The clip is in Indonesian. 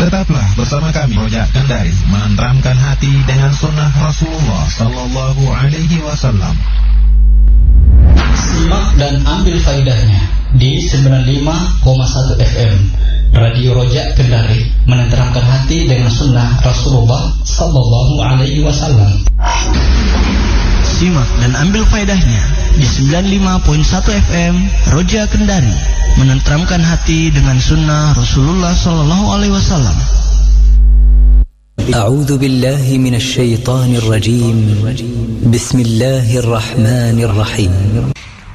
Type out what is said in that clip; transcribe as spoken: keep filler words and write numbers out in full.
Tetaplah bersama kami, Rojak Kendari, menenteramkan hati dengan sunnah Rasulullah Sallallahu Alaihi Wasallam. Simak dan ambil faedahnya di sembilan puluh lima koma satu F M Radio Rojak Kendari, menenteramkan hati dengan sunnah Rasulullah Sallallahu Alaihi Wasallam. Simak dan ambil faedahnya di sembilan puluh lima koma satu F M Rojak Kendari, menenteramkan hati dengan sunnah Rasulullah Sallallahu Alaihi Wasallam. A'udzu billahi minasy syaithanir rajim. Bismillahirrahmanirrahim.